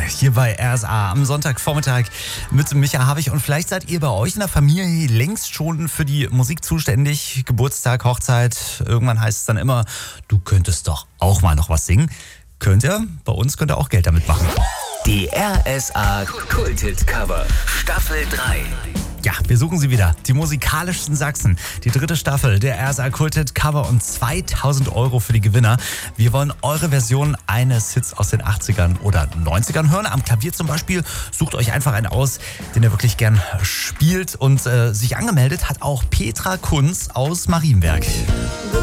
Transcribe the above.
hier bei RSA am Sonntagvormittag mit Micha Havig. Und vielleicht seid ihr bei euch in der Familie längst schon für die Musik zuständig. Geburtstag, Hochzeit, irgendwann heißt es dann immer, du könntest doch auch mal noch was singen. Könnt ihr? Bei uns könnt ihr auch Geld damit machen. Die RSA Kulthit Cover Staffel 3. Ja, wir suchen sie wieder. Die musikalischsten Sachsen. Die 3. Staffel der RSA Kulthit Cover und 2000 € für die Gewinner. Wir wollen eure Version eines Hits aus den 80ern oder 90ern hören. Am Klavier zum Beispiel. Sucht euch einfach einen aus, den ihr wirklich gern spielt. Und sich angemeldet hat auch Petra Kunz aus Marienberg.